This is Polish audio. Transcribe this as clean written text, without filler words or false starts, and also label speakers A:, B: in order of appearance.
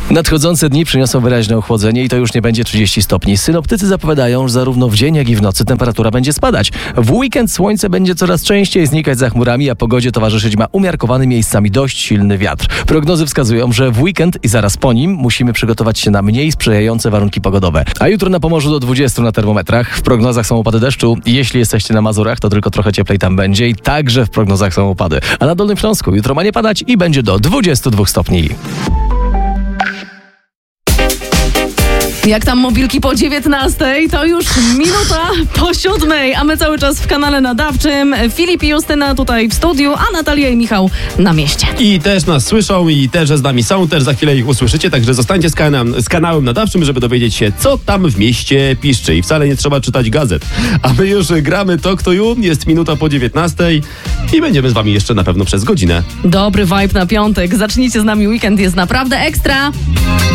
A: Nadchodzące dni przyniosą wyraźne ochłodzenie i to już nie będzie 30 stopni. Synoptycy zapowiadają, że zarówno w dzień, jak i w nocy temperatura będzie spadać. W weekend słońce będzie coraz częściej znikać za chmurami, a pogodzie towarzyszyć ma umiarkowany, miejscami dość silny wiatr. Prognozy wskazują, że w weekend i zaraz po nim musimy przygotować się na mniej sprzyjające warunki pogodowe. A jutro na Pomorzu do 20 na termometrach. W prognozach są opady deszczu. Jeśli jesteście na Mazurach, to tylko trochę cieplej tam będzie i także w prognozach są opady. A na Dolnym Śląsku jutro ma nie padać i będzie do 22 stopni.
B: Jak tam mobilki po 19:00, to już minuta po 7:00, a my cały czas w kanale nadawczym. Filip i Justyna tutaj w studiu, a Natalia i Michał na mieście.
C: I też nas słyszą i też z nami są, też za chwilę ich usłyszycie, także zostańcie z kanałem nadawczym, żeby dowiedzieć się, co tam w mieście piszczy. I wcale nie trzeba czytać gazet. A my już gramy Talk to You, jest minuta po 19:00 i będziemy z wami jeszcze na pewno przez godzinę.
B: Dobry vibe na piątek. Zacznijcie z nami weekend, jest naprawdę ekstra.